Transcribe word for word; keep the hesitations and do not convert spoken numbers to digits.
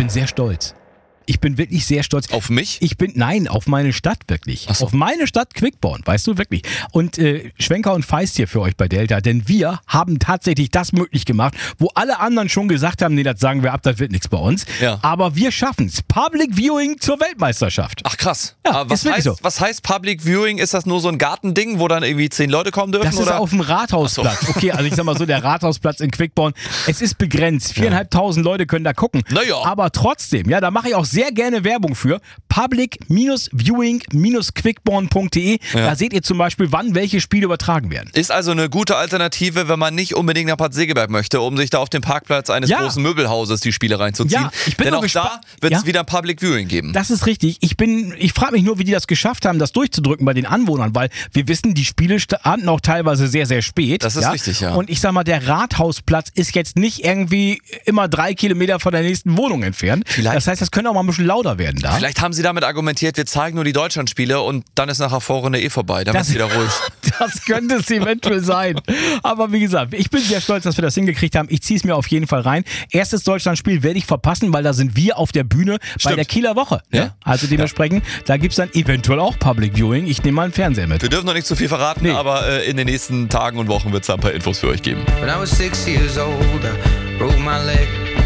bin sehr stolz. Ich bin wirklich sehr stolz. Auf mich? Ich bin, nein, auf meine Stadt wirklich. Ach so. Auf meine Stadt Quickborn, weißt du, wirklich. Und äh, Schwenker und Feist hier für euch bei Delta, denn wir haben tatsächlich das möglich gemacht, wo alle anderen schon gesagt haben, nee, das sagen wir ab, das wird nichts bei uns. Ja. Aber wir schaffen es. Public Viewing zur Weltmeisterschaft. Ach krass. Ja, Aber was, ist wirklich heißt, so. was heißt Public Viewing? Ist das nur so ein Gartending, wo dann irgendwie zehn Leute kommen dürfen? Das ist oder? auf dem Rathausplatz. Ach so. Okay, also ich sag mal so, der Rathausplatz in Quickborn, es ist begrenzt. Viereinhalbtausend Leute können da gucken. Na ja. Aber trotzdem, ja, da mache ich auch sehr gerne Werbung für. public viewing quickborn punkt de. Ja. Da seht ihr zum Beispiel, wann welche Spiele übertragen werden. Ist also eine gute Alternative, wenn man nicht unbedingt nach Bad Segeberg möchte, um sich da auf dem Parkplatz eines Ja. großen Möbelhauses die Spiele reinzuziehen. Ja, ich bin Denn auch auch da gespa- wird es Ja. wieder Public Viewing geben. Das ist richtig. Ich bin, ich frage mich nur, wie die das geschafft haben, das durchzudrücken bei den Anwohnern, weil wir wissen, die Spiele standen auch teilweise sehr, sehr spät. Das ist ja? richtig, ja. Und ich sag mal, der Rathausplatz ist jetzt nicht irgendwie immer drei Kilometer von der nächsten Wohnung entfernt. Vielleicht- Das heißt, das könnte auch mal ein bisschen lauter werden da. Vielleicht haben sie damit argumentiert, wir zeigen nur die Deutschlandspiele und dann ist nachher Vorrunde eh vorbei. Dann wird es wieder ruhig. Das könnte es eventuell sein. Aber wie gesagt, ich bin sehr stolz, dass wir das hingekriegt haben. Ich ziehe es mir auf jeden Fall rein. Erstes Deutschlandspiel werde ich verpassen, weil da sind wir auf der Bühne bei Stimmt. der Kieler Woche. Ne? Ja. Also dementsprechend, da gibt es dann eventuell auch Public Viewing. Ich nehme mal einen Fernseher mit. Wir dürfen noch nicht zu viel verraten, Nee. aber äh, in den nächsten Tagen und Wochen wird es da ein paar Infos für euch geben. When I was six years old, I broke my leg.